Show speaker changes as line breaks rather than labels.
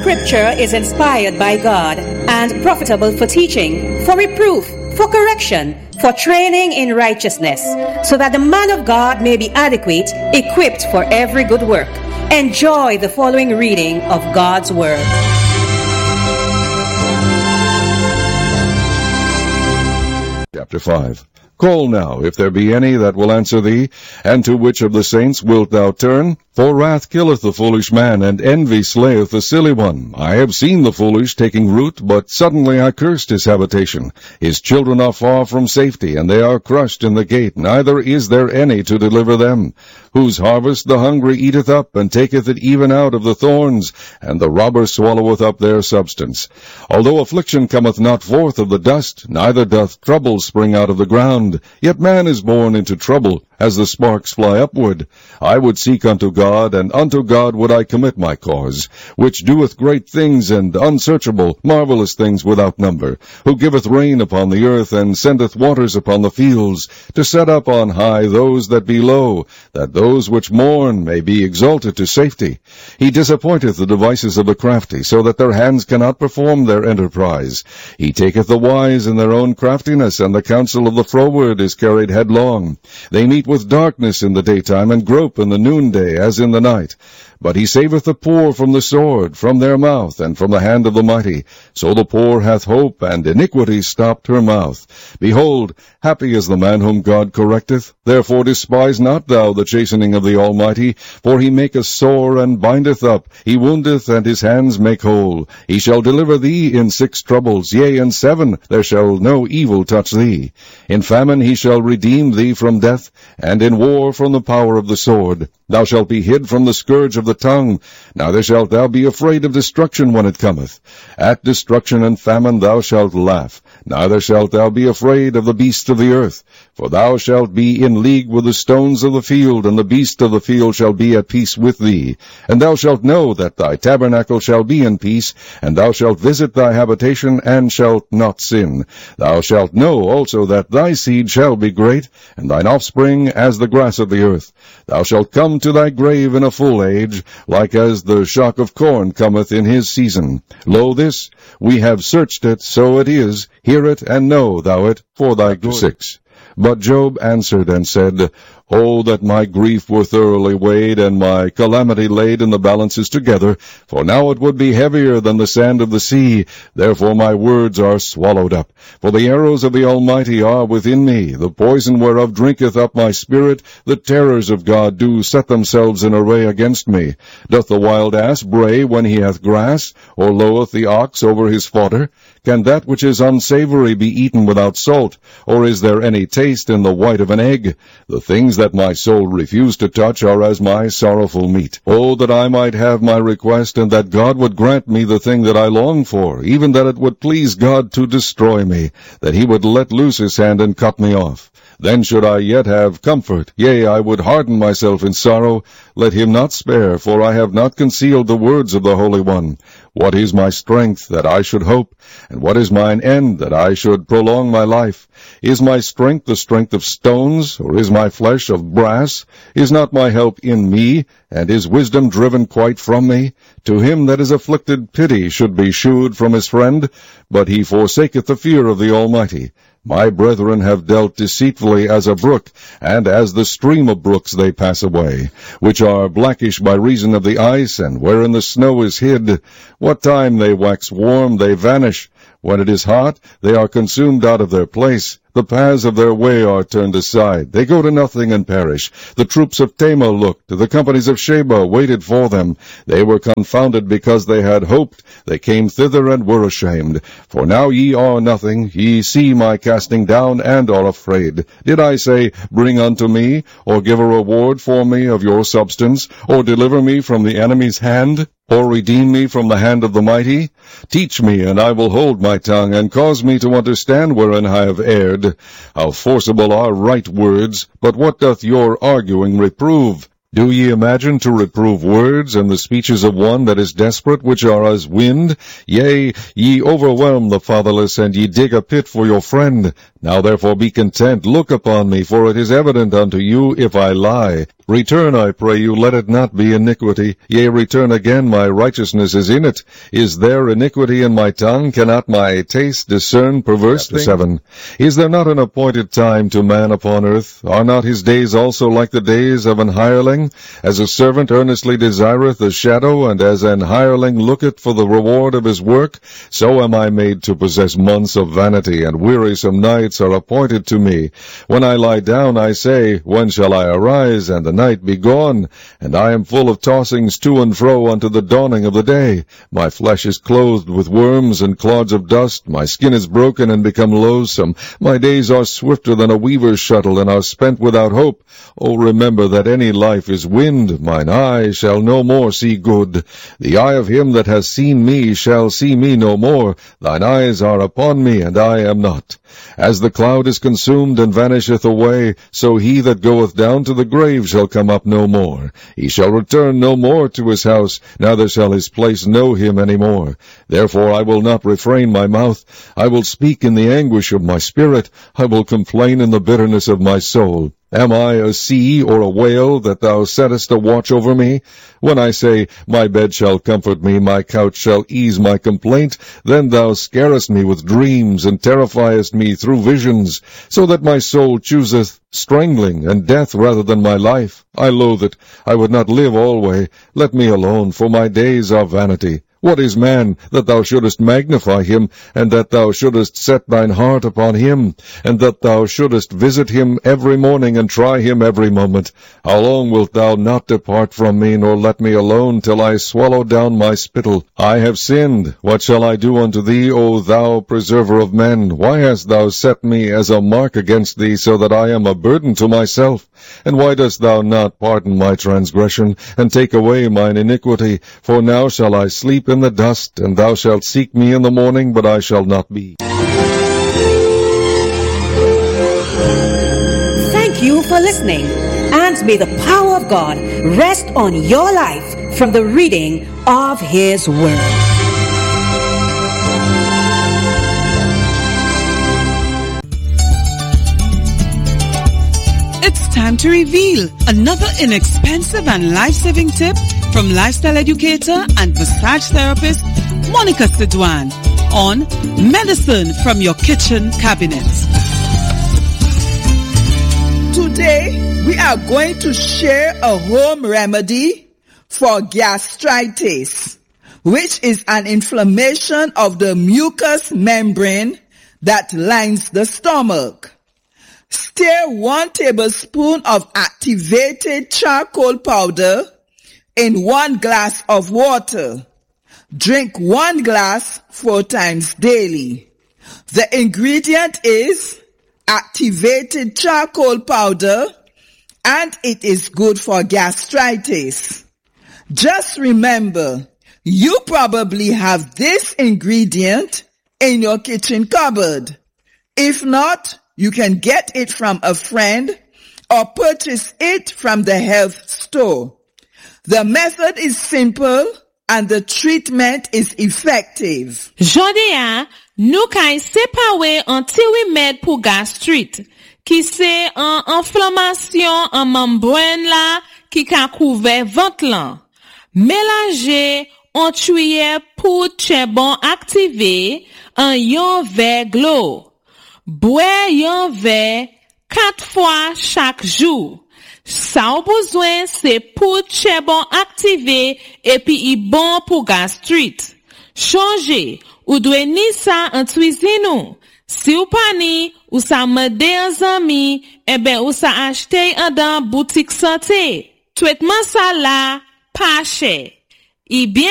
Scripture is inspired by God and profitable for teaching, for reproof, for correction, for training in righteousness, so that the man of God may be adequate, equipped for every good work. Enjoy the following reading of God's Word.
Chapter 5. Call now, if there be any that will answer thee, and to which of the saints wilt thou turn? For wrath killeth the foolish man, and envy slayeth the silly one. I have seen the foolish taking root, but suddenly I cursed his habitation. His children are far from safety, and they are crushed in the gate, neither is there any to deliver them. Whose harvest the hungry eateth up, and taketh it even out of the thorns, and the robber swalloweth up their substance. Although affliction cometh not forth of the dust, neither doth trouble spring out of the ground, yet man is born into trouble, as the sparks fly upward. I would seek unto God, and unto God would I commit my cause, which doeth great things and unsearchable, marvelous things without number, who giveth rain upon the earth, and sendeth waters upon the fields, to set up on high those that be low, that those which mourn may be exalted to safety. He disappointeth the devices of the crafty, so that their hands cannot perform their enterprise. He taketh the wise in their own craftiness, and the counsel of the froward is carried headlong. They meet with darkness in the daytime, and grope in the noonday as in the night. But he saveth the poor from the sword, from their mouth, and from the hand of the mighty. So the poor hath hope, and iniquity stopped her mouth. Behold, happy is the man whom God correcteth. Therefore despise not thou the chastening of the Almighty, for he maketh sore and bindeth up. He woundeth, and his hands make whole. He shall deliver thee in 6 troubles, yea, in 7 there shall no evil touch thee. In famine he shall redeem thee from death, and in war from the power of the sword. Thou shalt be hid from the scourge of the tongue, neither shalt thou be afraid of destruction when it cometh. At destruction and famine thou shalt laugh, neither shalt thou be afraid of the beasts of the earth. For thou shalt be in league with the stones of the field, and the beasts of the field shall be at peace with thee. And thou shalt know that thy tabernacle shall be in peace, and thou shalt visit thy habitation, and shalt not sin. Thou shalt know also that thy seed shall be great, and thine offspring as the grass of the earth. Thou shalt come to thy grave in a full age, like as the shock of corn cometh in his season. Lo, this, we have searched it, so it is. Hear it, and know thou it, for thy good. 6. But Job answered and said, O that my grief were thoroughly weighed, and my calamity laid in the balances together, for now it would be heavier than the sand of the sea. Therefore my words are swallowed up. For the arrows of the Almighty are within me, the poison whereof drinketh up my spirit. The terrors of God do set themselves in array against me. Doth the wild ass bray when he hath grass, or loweth the ox over his fodder? Can that which is unsavory be eaten without salt, or is there any taste in the white of an egg? The things that my soul refused to touch are as my sorrowful meat. Oh, that I might have my request, and that God would grant me the thing that I long for, even that it would please God to destroy me, that he would let loose his hand and cut me off. Then should I yet have comfort, yea, I would harden myself in sorrow. Let him not spare, for I have not concealed the words of the Holy One. What is my strength, that I should hope? And what is mine end, that I should prolong my life? Is my strength the strength of stones, or is my flesh of brass? Is not my help in me, and is wisdom driven quite from me? To him that is afflicted pity should be shewed from his friend, but he forsaketh the fear of the Almighty. My brethren have dealt deceitfully as a brook, and as the stream of brooks they pass away, which are blackish by reason of the ice, and wherein the snow is hid. What time they wax warm, they vanish. When it is hot, they are consumed out of their place. The paths of their way are turned aside. They go to nothing and perish. The troops of Tamar looked. The companies of Sheba waited for them. They were confounded because they had hoped. They came thither and were ashamed. For now ye are nothing. Ye see my casting down, and are afraid. Did I say, Bring unto me, or give a reward for me of your substance, or deliver me from the enemy's hand? Or redeem me from the hand of the mighty? Teach me, and I will hold my tongue, and cause me to understand wherein I have erred. How forcible are right words, but what doth your arguing reprove? Do ye imagine to reprove words, and the speeches of one that is desperate, which are as wind? Yea, ye overwhelm the fatherless, and ye dig a pit for your friend. Now therefore be content, look upon me, for it is evident unto you if I lie. Return, I pray you, let it not be iniquity. Yea, return again, my righteousness is in it. Is there iniquity in my tongue? Cannot my taste discern perverse things? 7. Is there not an appointed time to man upon earth? Are not his days also like the days of an hireling? As a servant earnestly desireth a shadow, and as an hireling looketh for the reward of his work, so am I made to possess months of vanity, and wearisome nights are appointed to me. When I lie down, I say, when shall I arise, and the night be gone? And I am full of tossings to and fro unto the dawning of the day. My flesh is clothed with worms and clods of dust. My skin is broken and become loathsome. My days are swifter than a weaver's shuttle, and are spent without hope. O remember that any life is wind. Mine eye shall no more see good. The eye of him that has seen me shall see me no more. Thine eyes are upon me, and I am not. As the cloud is consumed and vanisheth away, so he that goeth down to the grave shall come up no more. He shall return no more to his house, neither shall his place know him any more. Therefore I will not refrain my mouth. I will speak in the anguish of my spirit. I will complain in the bitterness of my soul. Am I a sea or a whale that thou settest a watch over me? When I say, my bed shall comfort me, my couch shall ease my complaint, then thou scarest me with dreams, and terrifiest me through visions, so that my soul chooseth strangling and death rather than my life. I loathe it. I would not live alway. Let me alone, for my days are vanity. What is man, that thou shouldest magnify him, and that thou shouldest set thine heart upon him, and that thou shouldest visit him every morning, and try him every moment? How long wilt thou not depart from me, nor let me alone, till I swallow down my spittle? I have sinned. What shall I do unto thee, O thou preserver of men? Why hast thou set me as a mark against thee, so that I am a burden to myself? And why dost thou not pardon my transgression, and take away mine iniquity? For now shall I sleep in the dust, and thou shalt seek me in the morning, but I shall not be.
Thank you for listening, and may the power of God rest on your life from the reading of His Word.
It's time to reveal another inexpensive and life-saving tip from lifestyle educator and massage therapist Monica Sidwan on medicine from your kitchen cabinet.
Today, we are going to share a home remedy for gastritis, which is an inflammation of the mucous membrane that lines the stomach. Stir 1 tablespoon of activated charcoal powder in 1 glass of water. Drink 1 glass 4 times daily. The ingredient is activated charcoal powder, and it is good for gastritis. Just remember, you probably have this ingredient in your kitchen cupboard. If not, you can get it from a friend or purchase it from the health store. The method is simple and the treatment is effective.
Jodia, nou kay sepawe an tiwimed pou gastrit, ki se an inflammation an membrane la ki ka couvert ventre lan. Mélanger an tuyè pou chebon activé an yon verre glo. Boire yon verre 4 fois chaque jour. Sa ou besoin c'est pour chebon activé et puis y bon pour gastrite. Changer ou dwe ni sa en cuisine ou. Si ou pa ni, ou sa mede an zami, ou sa achete an dan boutique santé. Traitement sa la, pas cher. Y bien